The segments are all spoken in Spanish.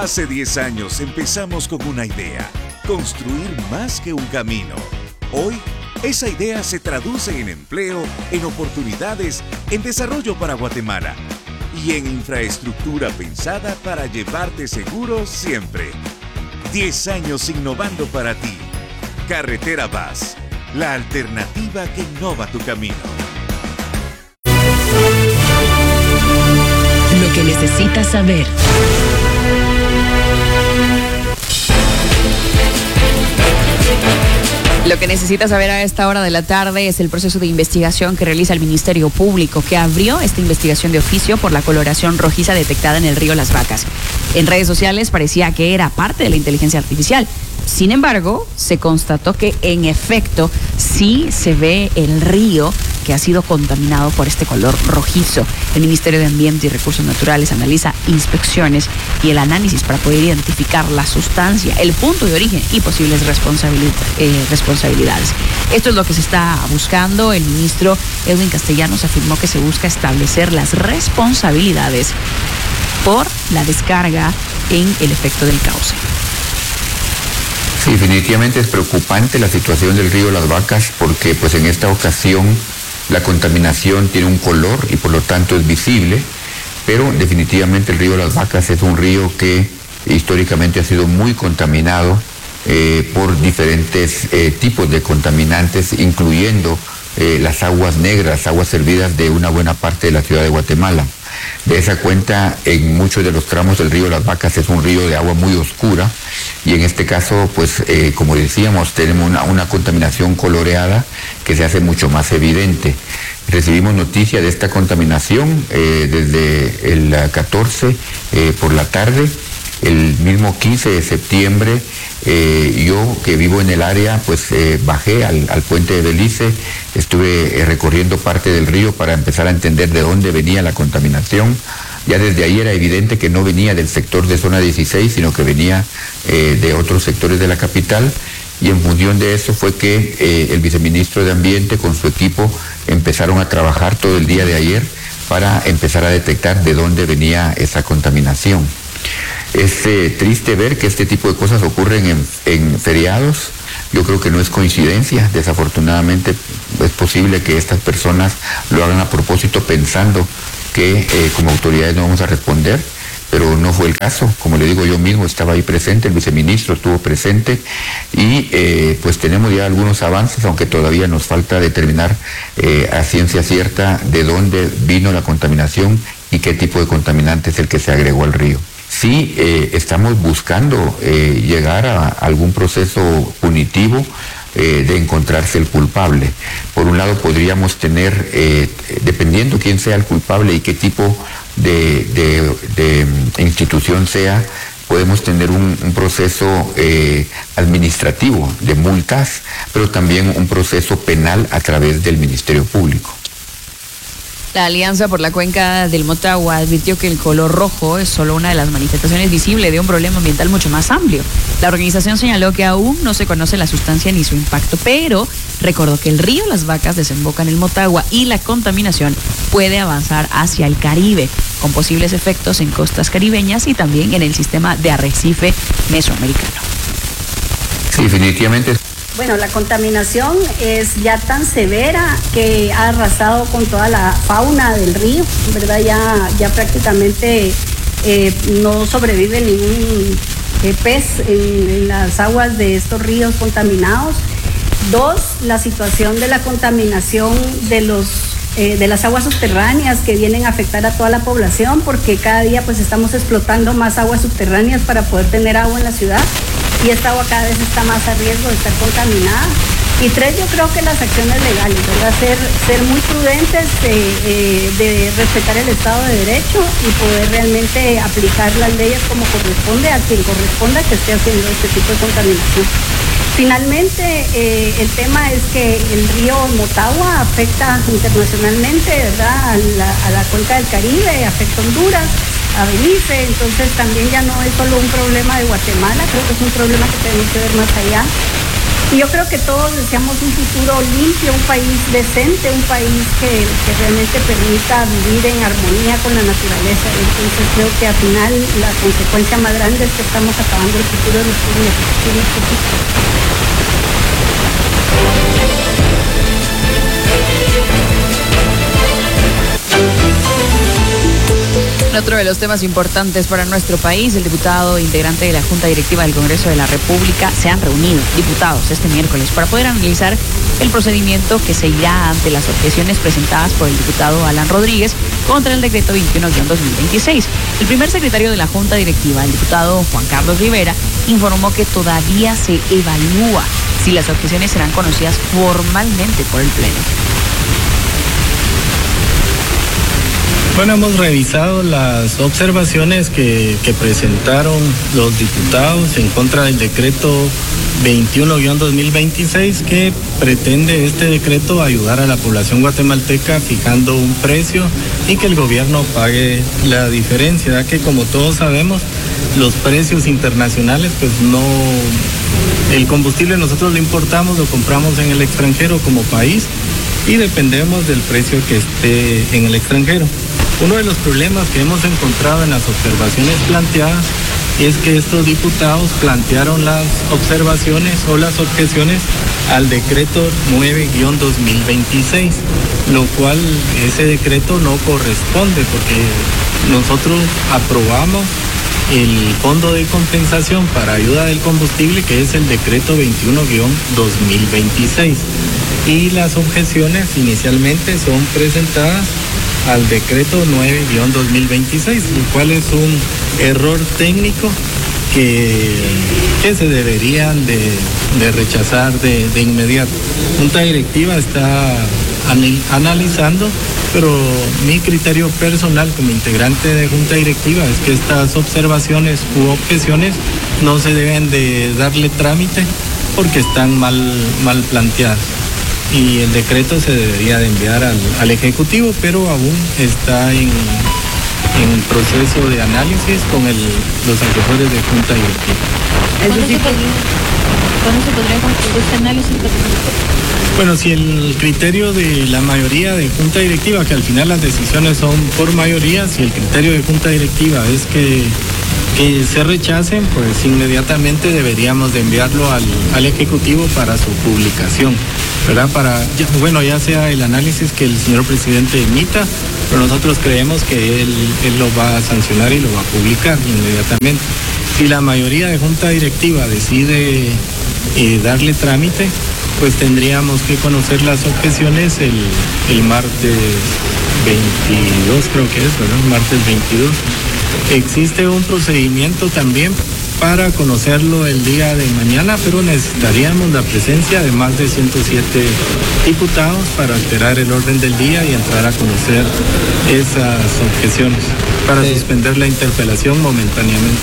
Hace 10 años empezamos con una idea: construir más que un camino. Hoy, esa idea se traduce en empleo, en oportunidades, en desarrollo para Guatemala y en infraestructura pensada para llevarte seguro siempre. 10 años innovando para ti. Carretera Vaz, la alternativa que innova tu camino. Lo que necesitas saber. Lo que necesitas saber a esta hora de la tarde es el proceso de investigación que realiza el Ministerio Público, que abrió esta investigación de oficio por la coloración rojiza detectada en el río Las Vacas. En redes sociales parecía que era parte de la inteligencia artificial. Sin embargo, se constató que en efecto sí se ve el río que ha sido contaminado por este color rojizo. El Ministerio de Ambiente y Recursos Naturales analiza inspecciones y el análisis para poder identificar la sustancia, el punto de origen y posibles responsabilidades. Esto es lo que se está buscando. El ministro Edwin Castellanos afirmó que se busca establecer las responsabilidades por la descarga en el efecto del cauce. Sí, definitivamente es preocupante la situación del río Las Vacas porque pues en esta ocasión la contaminación tiene un color y por lo tanto es visible, pero definitivamente el río Las Vacas es un río que históricamente ha sido muy contaminado por diferentes tipos de contaminantes, incluyendo las aguas negras, aguas servidas de una buena parte de la ciudad de Guatemala. De esa cuenta, en muchos de los tramos del río Las Vacas es un río de agua muy oscura y en este caso, pues como decíamos, tenemos una contaminación coloreada que se hace mucho más evidente. Recibimos noticia de esta contaminación desde el 14 por la tarde. El mismo 15 de septiembre, yo que vivo en el área, pues bajé al puente de Belice, estuve recorriendo parte del río para empezar a entender de dónde venía la contaminación. Ya desde ahí era evidente que no venía del sector de zona 16, sino que venía de otros sectores de la capital. Y en función de eso fue que el viceministro de Ambiente con su equipo empezaron a trabajar todo el día de ayer para empezar a detectar de dónde venía esa contaminación. Es triste ver que este tipo de cosas ocurren en feriados. Yo creo que no es coincidencia. Desafortunadamente es posible que estas personas lo hagan a propósito pensando que como autoridades no vamos a responder, pero no fue el caso. Como le digo, yo mismo estaba ahí presente, el viceministro estuvo presente y pues tenemos ya algunos avances, aunque todavía nos falta determinar a ciencia cierta de dónde vino la contaminación y qué tipo de contaminante es el que se agregó al río. Sí, estamos buscando llegar a algún proceso punitivo de encontrarse el culpable. Por un lado podríamos tener, dependiendo quién sea el culpable y qué tipo de institución sea, podemos tener un proceso administrativo de multas, pero también un proceso penal a través del Ministerio Público. La Alianza por la Cuenca del Motagua advirtió que el color rojo es solo una de las manifestaciones visibles de un problema ambiental mucho más amplio. La organización señaló que aún no se conoce la sustancia ni su impacto, pero recordó que el río Las Vacas desemboca en el Motagua y la contaminación puede avanzar hacia el Caribe, con posibles efectos en costas caribeñas y también en el sistema de arrecife mesoamericano. Sí, definitivamente. Bueno, la contaminación es ya tan severa que ha arrasado con toda la fauna del río, ¿verdad? Ya prácticamente no sobrevive ningún pez en las aguas de estos ríos contaminados. 2, la situación de la contaminación de las aguas subterráneas que vienen a afectar a toda la población, porque cada día pues estamos explotando más aguas subterráneas para poder tener agua en la ciudad. Y esta agua cada vez está más a riesgo de estar contaminada. Y 3, yo creo que las acciones legales, ¿verdad? Ser muy prudentes de respetar el Estado de Derecho y poder realmente aplicar las leyes como corresponde a quien corresponda que esté haciendo este tipo de contaminación. Finalmente, el tema es que el río Motagua afecta internacionalmente, ¿verdad? A la cuenca del Caribe, afecta a Honduras, a Belice, entonces también ya no es solo un problema de Guatemala, creo que es un problema que tenemos que ver más allá. Y yo creo que todos deseamos un futuro limpio, un país decente, un país que realmente permita vivir en armonía con la naturaleza. Entonces creo que al final la consecuencia más grande es que estamos acabando el futuro de nuestros hijos. Otro de los temas importantes para nuestro país, el diputado integrante de la Junta Directiva del Congreso de la República, se han reunido, diputados, este miércoles para poder analizar el procedimiento que se irá ante las objeciones presentadas por el diputado Alan Rodríguez contra el decreto 21-2026. El primer secretario de la Junta Directiva, el diputado Juan Carlos Rivera, informó que todavía se evalúa si las objeciones serán conocidas formalmente por el Pleno. Bueno, hemos revisado las observaciones que presentaron los diputados en contra del decreto 21-2026, que pretende este decreto ayudar a la población guatemalteca fijando un precio y que el gobierno pague la diferencia, ya que como todos sabemos, los precios internacionales, pues no, el combustible nosotros lo importamos, lo compramos en el extranjero como país y dependemos del precio que esté en el extranjero. Uno de los problemas que hemos encontrado en las observaciones planteadas es que estos diputados plantearon las observaciones o las objeciones al decreto 9-2026, lo cual ese decreto no corresponde porque nosotros aprobamos el Fondo de Compensación para Ayuda del Combustible, que es el decreto 21-2026. Y las objeciones inicialmente son presentadas al decreto 9-2026, lo cual es un error técnico que se deberían de rechazar de inmediato. Junta Directiva está analizando, pero mi criterio personal como integrante de Junta Directiva es que estas observaciones u objeciones no se deben de darle trámite porque están mal planteadas. Y el decreto se debería de enviar al Ejecutivo, pero aún está en proceso de análisis con los asesores de Junta Directiva. ¿Cuándo se podría concluir este análisis? Bueno, si el criterio de la mayoría de Junta Directiva, que al final las decisiones son por mayoría, si el criterio de Junta Directiva es que se rechacen, pues inmediatamente deberíamos de enviarlo al Ejecutivo para su publicación, ¿verdad? Ya sea el análisis que el señor presidente emita, pero nosotros creemos que él lo va a sancionar y lo va a publicar inmediatamente. Si la mayoría de Junta Directiva decide darle trámite, pues tendríamos que conocer las objeciones el martes 22, creo que es, ¿verdad? Martes 22. Existe un procedimiento también para conocerlo el día de mañana, pero necesitaríamos la presencia de más de 107 diputados para alterar el orden del día y entrar a conocer esas objeciones, para suspender la interpelación momentáneamente.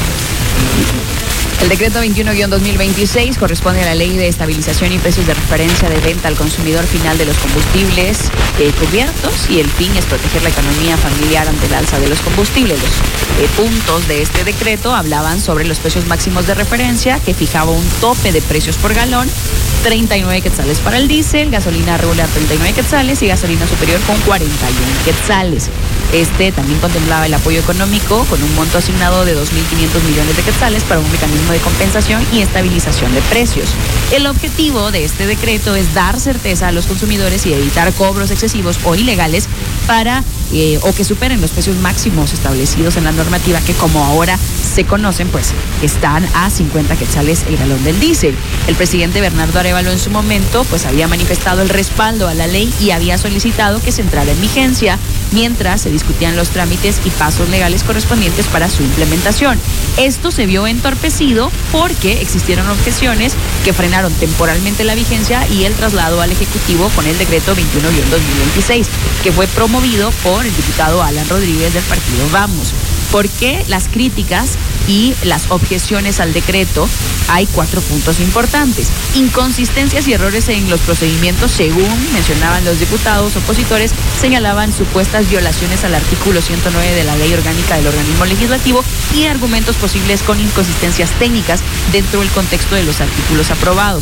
El decreto 21-2026 corresponde a la Ley de Estabilización y Precios de Referencia de Venta al Consumidor Final de los Combustibles cubiertos, y el fin es proteger la economía familiar ante el alza de los combustibles. Los puntos de este decreto hablaban sobre los precios máximos de referencia, que fijaba un tope de precios por galón, 39 quetzales para el diésel, gasolina regular 39 quetzales y gasolina superior con 41 quetzales. Este también contemplaba el apoyo económico con un monto asignado de 2.500 millones de quetzales para un mecanismo de compensación y estabilización de precios. El objetivo de este decreto es dar certeza a los consumidores y evitar cobros excesivos o ilegales o que superen los precios máximos establecidos en la normativa, que como ahora se conocen, pues están a 50 quetzales el galón del diésel. El presidente Bernardo Arévalo en su momento pues había manifestado el respaldo a la ley y había solicitado que se entrara en vigencia mientras se discutían los trámites y pasos legales correspondientes para su implementación. Esto se vio entorpecido porque existieron objeciones que frenaron temporalmente la vigencia y el traslado al Ejecutivo con el decreto 21-2026, que fue promovido por el diputado Alan Rodríguez del partido Vamos. ¿Por qué las críticas y las objeciones al decreto? Hay 4 puntos importantes. Inconsistencias y errores en los procedimientos, según mencionaban los diputados opositores, señalaban supuestas violaciones al artículo 109 de la Ley Orgánica del Organismo Legislativo y argumentos posibles con inconsistencias técnicas dentro del contexto de los artículos aprobados.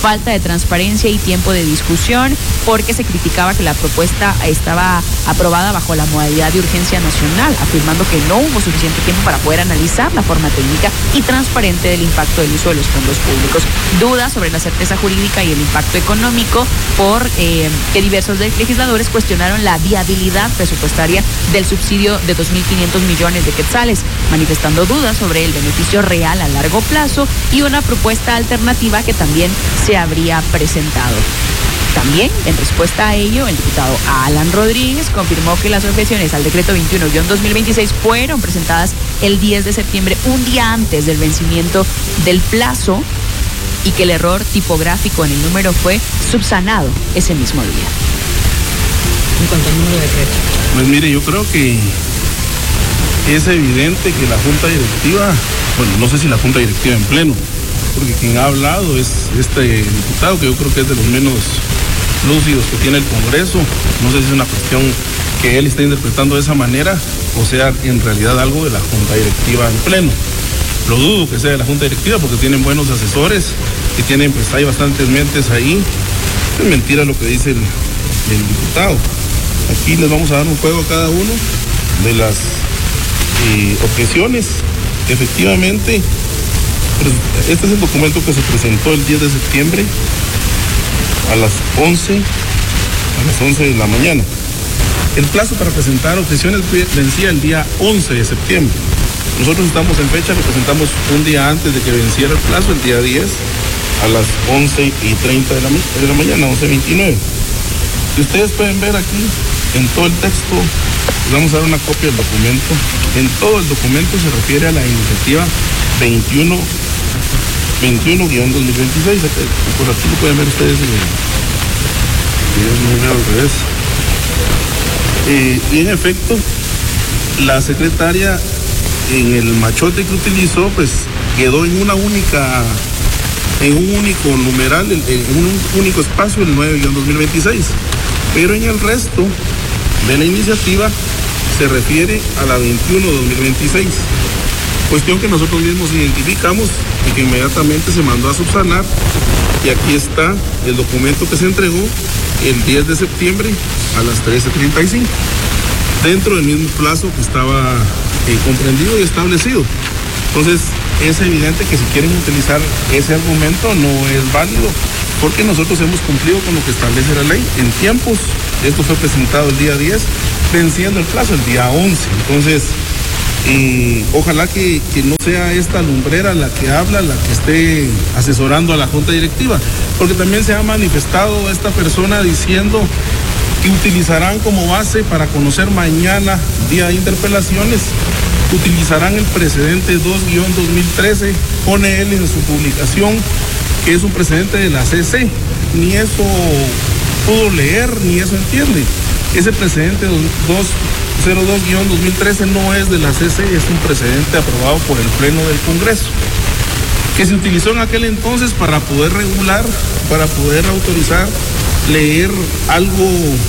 falta de transparencia y tiempo de discusión, porque se criticaba que la propuesta estaba aprobada bajo la modalidad de urgencia nacional, afirmando que no hubo suficiente tiempo para poder analizar la forma técnica y transparente del impacto del uso de los fondos públicos. Dudas sobre la certeza jurídica y el impacto económico, por que diversos legisladores cuestionaron la viabilidad presupuestaria del subsidio de 2.500 millones de quetzales, manifestando dudas sobre el beneficio real a largo plazo y una propuesta alternativa que también se habría presentado. También, en respuesta a ello, el diputado Alan Rodríguez confirmó que las objeciones al decreto 21-2026 fueron presentadas el 10 de septiembre, un día antes del vencimiento del plazo, y que el error tipográfico en el número fue subsanado ese mismo día. En cuanto al número de decreto. Pues mire, yo creo que es evidente que la Junta Directiva, bueno, no sé si la Junta Directiva en pleno, porque quien ha hablado es este diputado, que yo creo que es de los menos lúcidos que tiene el Congreso. No sé si es una cuestión que él está interpretando de esa manera, o sea, en realidad algo de la Junta Directiva en pleno. Lo dudo que sea de la Junta Directiva, porque tienen buenos asesores, que tienen, pues hay bastantes mentes ahí. Es mentira lo que dice el diputado. Aquí les vamos a dar un juego a cada uno de las objeciones. Efectivamente, este es el documento que se presentó el 10 de septiembre a las 11 de la mañana. El plazo para presentar objeciones vencía el día 11 de septiembre. Nosotros estamos en fecha, lo presentamos un día antes de que venciera el plazo, el día 10, a las 11:30 de la mañana, 11:29. Si ustedes pueden ver aquí, en todo el texto, les vamos a dar una copia del documento. En todo el documento se refiere a la iniciativa 21-2026. Por aquí lo pueden ver ustedes, al revés. Y en efecto, la secretaria, en el machote que utilizó, pues quedó en un único numeral, en un único espacio, el 9-2026. Pero en el resto de la iniciativa se refiere a la 21-2026. Cuestión que nosotros mismos identificamos y que inmediatamente se mandó a subsanar. Y aquí está el documento que se entregó el 10 de septiembre a las 13:35, dentro del mismo plazo que estaba comprendido y establecido. Entonces, es evidente que si quieren utilizar ese argumento no es válido, porque nosotros hemos cumplido con lo que establece la ley en tiempos. Esto fue presentado el día 10, venciendo el plazo el día 11. Entonces, ojalá que no sea esta lumbrera la que habla, la que esté asesorando a la Junta Directiva, porque también se ha manifestado esta persona diciendo que utilizarán como base para conocer mañana, día de interpelaciones, utilizarán el precedente 2-2013, pone él en su publicación que es un precedente de la CC. Ni eso pudo leer, ni eso entiende. Ese precedente 202-2013 no es de la CC, es un precedente aprobado por el Pleno del Congreso, que se utilizó en aquel entonces para poder regular, para poder autorizar leer algo,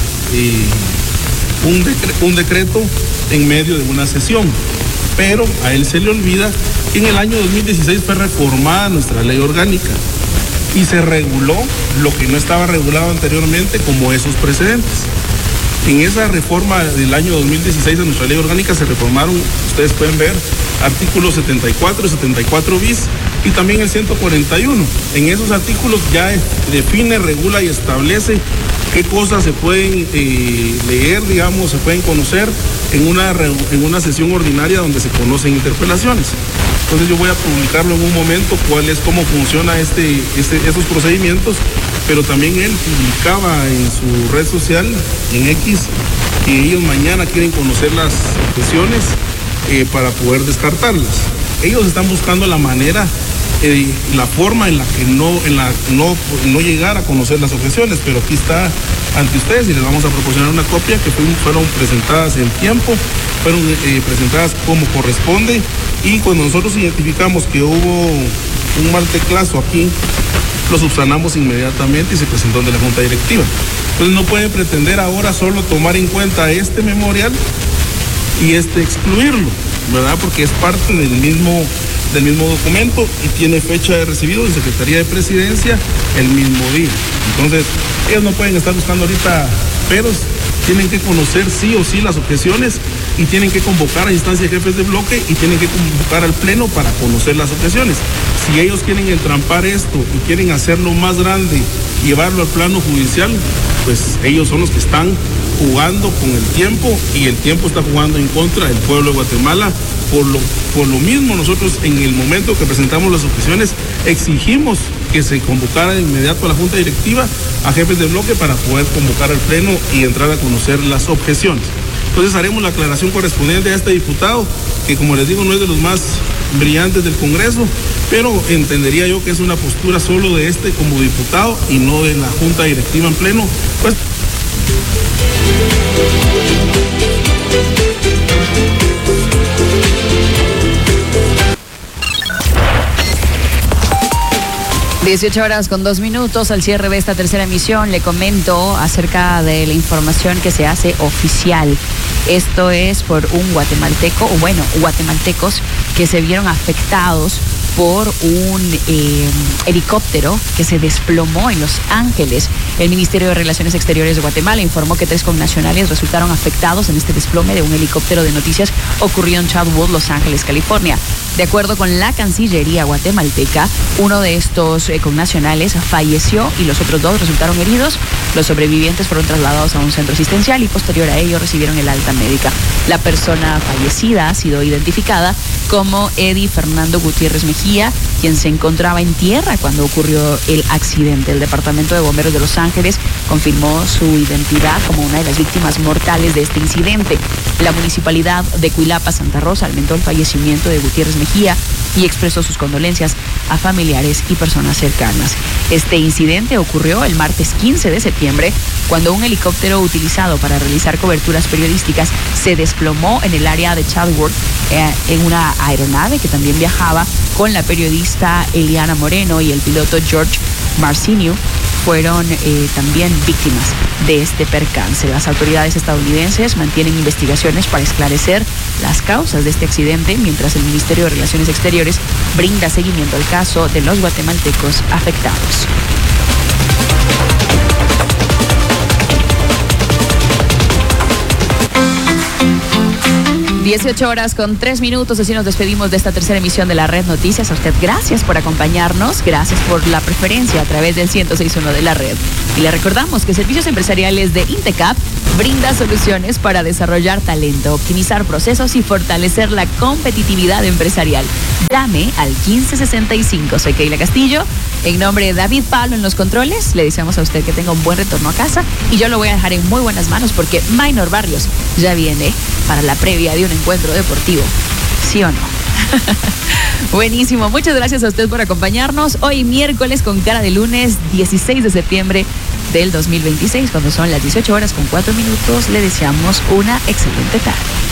un decreto en medio de una sesión. Pero a él se le olvida que en el año 2016 fue reformada nuestra ley orgánica y se reguló lo que no estaba regulado anteriormente, como esos precedentes. En esa reforma del año 2016 de nuestra ley orgánica se reformaron, ustedes pueden ver, artículos 74 y 74 bis y también el 141. En esos artículos ya define, regula y establece qué cosas se pueden leer, digamos, se pueden conocer en una sesión ordinaria donde se conocen interpelaciones. Entonces yo voy a publicarlo en un momento, cómo funciona esos procedimientos, pero también él publicaba en su red social, en X, que ellos mañana quieren conocer las objeciones para poder descartarlas. Ellos están buscando la manera, la forma en la que no llegar a conocer las objeciones, pero aquí está ante ustedes y les vamos a proporcionar una copia que fueron presentadas en tiempo, fueron presentadas como corresponde, y cuando nosotros identificamos que hubo un mal teclazo aquí, lo subsanamos inmediatamente y se presentó ante la Junta Directiva. Entonces no pueden pretender ahora solo tomar en cuenta este memorial y excluirlo. ¿verdad? Porque es parte del mismo documento y tiene fecha de recibido de Secretaría de Presidencia el mismo día. Entonces, ellos no pueden estar buscando ahorita peros, tienen que conocer sí o sí las objeciones y tienen que convocar a instancia de jefes de bloque y tienen que convocar al pleno para conocer las objeciones. Si ellos quieren entrampar esto y quieren hacerlo más grande y llevarlo al plano judicial, pues ellos son los que están jugando con el tiempo y el tiempo está jugando en contra del pueblo de Guatemala. Por lo mismo, nosotros en el momento que presentamos las objeciones exigimos que se convocara de inmediato a la Junta Directiva, a jefes de bloque para poder convocar al pleno y entrar a conocer las objeciones. Entonces haremos la aclaración correspondiente a este diputado, que como les digo no es de los más brillantes del Congreso, pero entendería yo que es una postura solo de este como diputado y no de la Junta Directiva en pleno. Pues 18:02. Al cierre de esta tercera emisión le comento acerca de la información que se hace oficial. Esto es por un guatemalteco, o bueno, guatemaltecos que se vieron afectados por un helicóptero que se desplomó en Los Ángeles. El Ministerio de Relaciones Exteriores de Guatemala informó que 3 connacionales resultaron afectados en este desplome de un helicóptero de noticias ocurrido en Chadwood, Los Ángeles, California. De acuerdo con la Cancillería guatemalteca, uno de estos connacionales falleció y los otros 2 resultaron heridos. Los sobrevivientes fueron trasladados a un centro asistencial y posterior a ello recibieron el alta médica. La persona fallecida ha sido identificada como Eddie Fernando Gutiérrez Mejía, quien se encontraba en tierra cuando ocurrió el accidente. El Departamento de Bomberos de Los Ángeles confirmó su identidad como una de las víctimas mortales de este incidente. La Municipalidad de Cuilapa, Santa Rosa, lamentó el fallecimiento de Gutiérrez Mejía y expresó sus condolencias a familiares y personas cercanas. Este incidente ocurrió el martes 15 de septiembre, cuando un helicóptero utilizado para realizar coberturas periodísticas se desplomó en el área de Chadwood en una aeronave que también viajaba con la periodista Eliana Moreno y el piloto George Marcinio. Fueron también víctimas de este percance. Las autoridades estadounidenses mantienen investigaciones para esclarecer las causas de este accidente, mientras el Ministerio de Relaciones Exteriores brinda seguimiento al caso de los guatemaltecos afectados. 18:03. Así nos despedimos de esta tercera emisión de la Red Noticias. A usted gracias por acompañarnos, gracias por la preferencia a través del 106.1 de la red. Y le recordamos que Servicios Empresariales de Intecap brinda soluciones para desarrollar talento, optimizar procesos y fortalecer la competitividad empresarial. Llame al 1565. Soy Keila Castillo. En nombre de David Pablo en los controles, le deseamos a usted que tenga un buen retorno a casa y yo lo voy a dejar en muy buenas manos porque Maynor Barrios ya viene para la previa de un encuentro deportivo. ¿Sí o no? Buenísimo, muchas gracias a usted por acompañarnos hoy miércoles con cara de lunes 16 de septiembre del 2026, cuando son las 18:04. Le deseamos una excelente tarde.